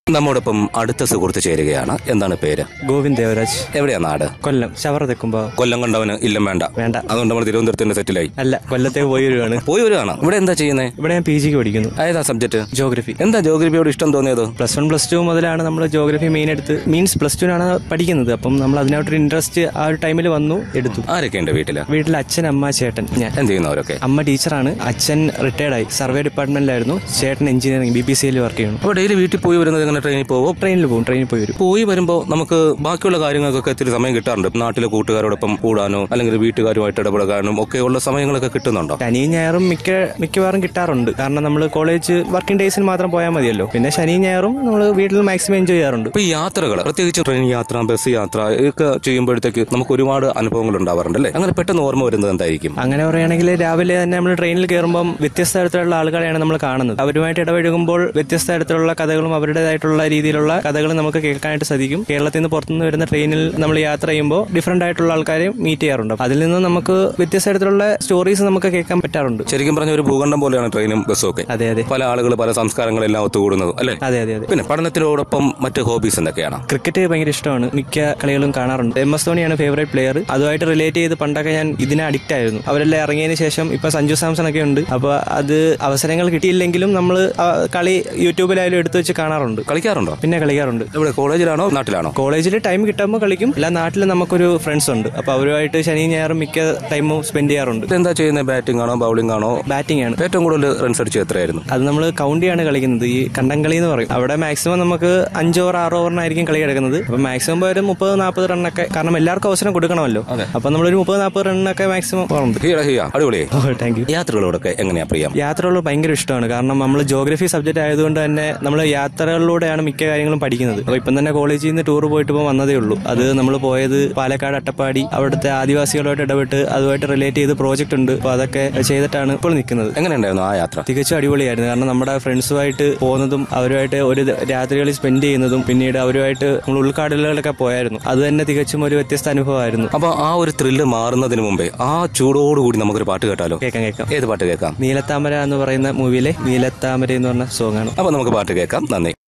നമ്മോടൊപ്പം അടുത്ത സുഹൃത്ത് ചേരുകയാണ്. എന്താണ് പേര്? ഗോവിന്ദ് ദേവരാജ്. എവിടെയാ നാട്? കൊല്ലം ശവറ തെക്കുമ്പോ. കൊല്ലം കണ്ടവന് ഇല്ലം വേണ്ട. അതുകൊണ്ട് നമ്മൾ തിരുവനന്തപുരത്തിന്റെ സെറ്റിലായി. അല്ല, കൊല്ലത്തേക്ക് പോയി വരുവാണ്. ഇവിടെ എന്താ ചെയ്യുന്നത്? ഇവിടെ ഞാൻ PG പഠിക്കുന്നു. ഏതാ സബ്ജക്ട്? ജോഗ്രഫി. എന്താ ജോഗ്രഫിയോട് ഇഷ്ടം തോന്നിയത്? +1 +2 മുതലാണ് നമ്മൾ ജോഗ്രഫി മെയിൻ എടുത്ത് +2 പഠിക്കുന്നത്. അപ്പം നമ്മൾ അതിനോട്ടൊരു ഇൻട്രസ്റ്റ് ആ ഒരു ടൈമിൽ വന്നു എടുത്തു. ആരൊക്കെ ഉണ്ട് വീട്ടിൽ? അച്ഛൻ, അമ്മ, ചേട്ടൻ. ഞാൻ എന്ത് ചെയ്യുന്നവരൊക്കെ? അമ്മ ടീച്ചറാണ്, അച്ഛൻ റിട്ടയർഡായി, സർവേ ഡിപ്പാർട്ട്മെന്റിലായിരുന്നു, ചേട്ടൻ എഞ്ചിനീയറിംഗ് BPCL വർക്ക് ചെയ്യുന്നു. അപ്പോൾ ഡെയിലി വീട്ടിൽ പോയി വരുന്നത് എങ്ങനെ? ട്രെയിനിൽ പോകും? ട്രെയിനിൽ പോയി വരും. പോയി വരുമ്പോൾ നമുക്ക് ബാക്കിയുള്ള കാര്യങ്ങൾക്കൊക്കെ ഇത്തിരി സമയം കിട്ടാറുണ്ട്. നാട്ടിലെ കൂട്ടുകാരോടൊപ്പം കൂടാനോ അല്ലെങ്കിൽ വീട്ടുകാരുമായിട്ട് ഇടപെടാനും ഒക്കെയുള്ള സമയങ്ങളൊക്കെ കിട്ടുന്നുണ്ടോ? ശനിയും ഞായറും മിക്കവാറും കിട്ടാറുണ്ട്. കാരണം നമ്മൾ കോളേജ് വർക്കിംഗ് ഡേയ്സിൽ മാത്രം പോയാൽ മതിയല്ലോ. പിന്നെ ശനിയും ഞായറും നമ്മൾ വീട്ടിൽ മാക്സിമം എൻജോയ് ചെയ്യാറുണ്ട്. ഇപ്പൊ ഈ യാത്രകൾ, പ്രത്യേകിച്ച് ട്രെയിൻ യാത്ര, ബസ് യാത്ര ഒക്കെ ചെയ്യുമ്പോഴത്തേക്ക് നമുക്ക് ഒരുപാട് അനുഭവങ്ങൾ ഉണ്ടാവാറുണ്ട് അല്ലേ? അങ്ങനെ പെട്ടെന്ന് ഓർമ്മ വരുന്നത് എന്തായിരിക്കും? അങ്ങനെ പറയുകയാണെങ്കിൽ രാവിലെ തന്നെ നമ്മൾ ട്രെയിനിൽ കയറുമ്പോൾ വ്യത്യസ്ത തരത്തിലുള്ള ആളുകളെയാണ് നമ്മൾ കാണുന്നത്. അവരുമായിട്ട് ഇടപഴകുമ്പോൾ വ്യത്യസ്ത തരത്തിലുള്ള കഥകളും അവരുടേതായിട്ടുള്ള രീതിയിലുള്ള കഥകളും നമുക്ക് കേൾക്കാനായിട്ട് സാധിക്കും. കേരളത്തിൽ നിന്ന് പുറത്തുനിന്ന് വരുന്ന ട്രെയിനിൽ നമ്മൾ യാത്ര ചെയ്യുമ്പോൾ ഡിഫറന്റ് ആയിട്ടുള്ള ആൾക്കാരെ മീറ്റ് ചെയ്യാറുണ്ട്. അതിൽ നിന്ന് നമുക്ക് വ്യത്യസ്ത തരത്തിലുള്ള സ്റ്റോറീസ് നമുക്ക് കേൾക്കാൻ പറ്റാറുണ്ട്. ശരിക്കും പറഞ്ഞ ഒരു ഭൂഖണ്ഡം പോലെയാണ് ട്രെയിനും ബസ്സും ഒക്കെ. അതെ. പല ആളുകൾ, പല സംസ്കാരങ്ങളെല്ലാം ഒത്തുകൂടുന്നത് അല്ലേ? അതെ. പിന്നെ പഠനത്തിനോടൊപ്പം മറ്റ് ഹോബീസ് എന്തൊക്കെയാണ്? ക്രിക്കറ്റ് ഭയങ്കര ഇഷ്ടമാണ്. മിക്ക കളികളും കാണാറുണ്ട്. MS ധോണിയാണ് favourite player. അതുമായിട്ട് റിലേറ്റ് ചെയ്ത് പണ്ടൊക്കെ ഞാൻ ഇതിനെ അഡിക്റ്റ് ആയിരുന്നു. അവരെല്ലാം ഇറങ്ങിയതിന് ശേഷം ഇപ്പൊ സഞ്ജു സാംസൺ ഒക്കെ ഉണ്ട്. അപ്പൊ അത് അവസരങ്ങൾ കിട്ടിയില്ലെങ്കിലും നമ്മൾ കളി യൂട്യൂബിലായാലും എടുത്തു വെച്ച് കാണാറുണ്ട്. കളിക്കാറുണ്ടോ? പിന്നെ കളിക്കാറുണ്ട്. ഇവിടെ കോളേജിലാണോ നാട്ടിലാണോ? കോളേജിൽ ടൈം കിട്ടുമ്പോൾ കളിക്കും. അല്ല, നാട്ടിൽ നമുക്കൊരു ഫ്രണ്ട്സ് ഉണ്ട്. അപ്പൊ അവരുമായിട്ട് ശനിയും ഞായറും മിക്ക ടൈമും സ്പെൻഡ് ചെയ്യാറുണ്ട്. എന്താ ചെയ്യുന്നത്? ബാറ്റിംഗ് ആണോ ബൗളിംഗ് ആണോ? ബാറ്റിംഗ് ആണ്. ഏറ്റവും കൂടുതൽ റൺസ് അടിച്ച് എത്രയായിരുന്നു? അത് നമ്മൾ കൗണ്ടിയാണ് കളിക്കുന്നത്. ഈ കണ്ടംകളി എന്ന് പറയും. അവിടെ മാക്സിമം നമുക്ക് 5 ഓവർ 6 ഓവറിനായിരിക്കും കളി കിടക്കുന്നത്. അപ്പൊ മാക്സിമം ഒരു 30-40 റണ്ണൊക്കെ, കാരണം എല്ലാവർക്കും അവസരം കൊടുക്കണമല്ലോ. അപ്പൊ നമ്മളൊരു 30-40 റണ്ണൊക്കെ മാക്സിമം പോകുന്നുണ്ട്. അടിപൊളി. Thank you. യാത്രകളോടൊക്കെ എങ്ങനെയാ പ്രിയം? യാത്രകളോട് ഭയങ്കര ഇഷ്ടമാണ്. കാരണം നമ്മൾ ജോഗ്രഫി സബ്ജക്ട് ആയതുകൊണ്ട് തന്നെ നമ്മൾ യാത്രകളിലൂടെയാണ് മിക്ക കാര്യങ്ങളും പഠിക്കുന്നത്. അപ്പൊ ഇപ്പം തന്നെ കോളേജിൽ നിന്ന് ടൂർ പോയിട്ട് ഇപ്പോൾ വന്നതേ ഉള്ളൂ. അത് നമ്മൾ പോയത് പാലക്കാട് അട്ടപ്പാടി, അവിടുത്തെ ആദിവാസികളുമായിട്ട് ഇടപെട്ട് അതുമായിട്ട് റിലേറ്റ് ചെയ്ത് പ്രോജക്റ്റ് ഉണ്ട്. അപ്പൊ അതൊക്കെ ചെയ്തിട്ടാണ് ഇപ്പോൾ നിൽക്കുന്നത്. എങ്ങനെയുണ്ടായിരുന്നു ആ യാത്ര? തികച്ചും അടിപൊളിയായിരുന്നു. കാരണം നമ്മുടെ ഫ്രണ്ട്സുമായിട്ട് പോകുന്നതും അവരുമായിട്ട് ഒരു രാത്രികളിൽ സ്പെൻഡ് ചെയ്യുന്നതും പിന്നീട് അവരുമായിട്ട് നമ്മൾ ഉൾക്കാടുകളിലൊക്കെ പോയായിരുന്നു. അത് തന്നെ തികച്ചും ഒരു വ്യത്യസ്ത അനുഭവമായിരുന്നു. അപ്പൊ ആ ഒരു ത്രില്ല് മാറുന്നതിന് മുമ്പേ ആ ചൂടോടുകൂടി നമുക്കൊരു പാട്ട് കേട്ടാലോ? കേൾക്കാം. ഏത് പാട്ട് കേൾക്കാം? നീലത്താമര എന്ന് പറയുന്ന മൂവിയിലെ നീലത്താമര എന്ന് പറഞ്ഞ സോങ് ആണ്. അപ്പൊ നമുക്ക് പാട്ട് കേൾക്കാം. നന്ദി.